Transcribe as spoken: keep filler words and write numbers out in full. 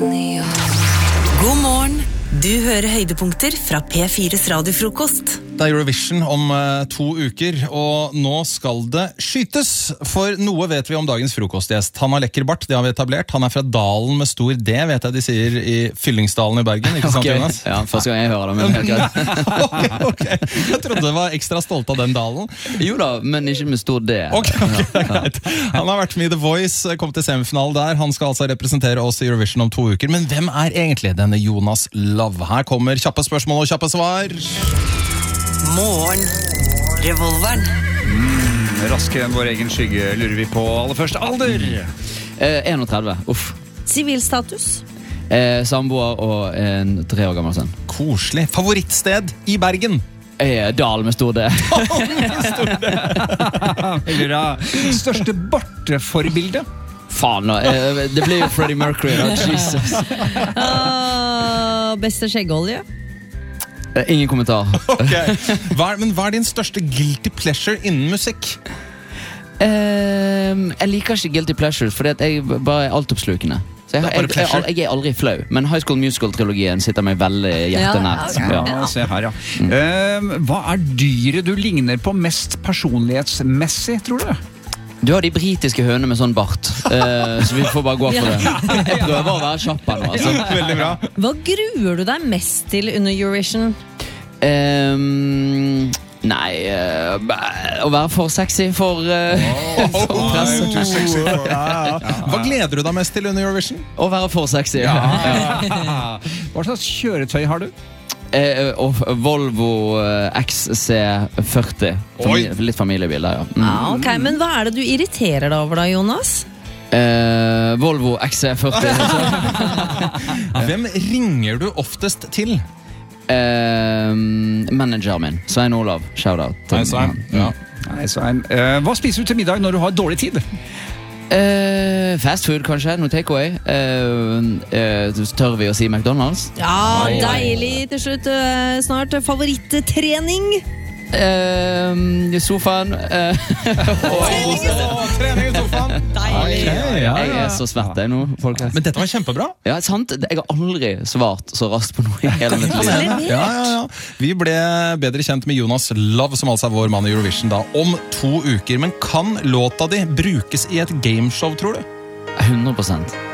God morgen, du hører høydepunkter fra P fires radiofrokost. Det er Eurovision om uh, to uker, og nå skal det skytes. For noe vet vi om dagens frokostgjest. Han har lekker bart, det har vi etablert. Han er fra Dalen med stor D, vet jeg de sier i Fyllingsdalen i Bergen. Ikke sant, okay. Jonas? Ja, første gang jeg hører det, men helt greit. okay, ok. Jeg trodde det var ekstra stolt av den dalen. Jo da, men ikke med stor D. Ok, ok, det er greit. Han har vært med i The Voice, kom til semifinalen der. Han skal altså representere oss i Eurovision om to uker. Men hvem er egentlig denne Jonas Love? Her kommer kjappe spørsmål og kjappe svar. Morgen, revolveren. Mm, raskere enn vår egen skygge lurer vi på aller først alder. Eh, enogtredve, uff. Sivilstatus. Eh, samboer og en tre år gammel sønn. Koselig. Favorittsted i Bergen? Eh, Dal med stor D. Eller da, største barteforbilde? Faen da, eh, det blir jo Freddie Mercury da, Jesus. Uh, beste skjeggolje? Eh, ingen kommentar. Okay. Hva er, men hva er din største guilty pleasure innen musikk? Eh, jeg liker ikke guilty pleasures, fordi at jeg bare er altoppslukende. Så jeg, jeg, jeg, jeg, jeg er aldri flau, men High School Musical-trilogien sitter meg veldig hjertenært. Ja, Ja, okay. Ja, se her, ja. Mm. Uh, hva er dyret du ligner på mest personlighetsmessig, tror du? Du har de britiske hønene med sånn bart, eh, så vi får bare gå for det. Jeg prøver å være kjapp her nå, altså. Veldig bra. Hva gruer du deg mest til under Eurovision? Um, nei, uh, å være for sexy for, uh, for presse. Hva gleder du deg mest til under Eurovision? Å være for sexy, ja. Ja. Hva slags kjøretøy har du? Eh, og Volvo eh, X C førti. Familie, litt familiebil der, ja. Mm. Ah, ok, men hva er det du irriterer deg over da, Jonas? Eh, Volvo X C førti. Hvem ringer du oftest til? eh, Manageren min, Svein Olav. Shout-out til Hei, Svein. han. Ja. Nei, Svein. Uh, hva spiser du til middag når du har dårlig tid? Eh, fast food kanskje, noe takeaway. eh, eh, Tør vi å si McDonald's? Ja, deilig til slutt. uh, Snart favorittrening. eh, Sofaen. eh, Trening i sofaen. Deilig. Okay, ja, Jeg ja. er så svett jeg nå, folkens. Men dette var kjempebra. Ja, sant? Jeg har aldri svart så raskt på noe i hele mitt liv. Levert. Ja, ja, ja. Vi ble bedre kjent med Jonas Love, som altså er vår mann i Eurovision da, om to uker. Men kan låta di brukes i et gameshow, tror du? hundre prosent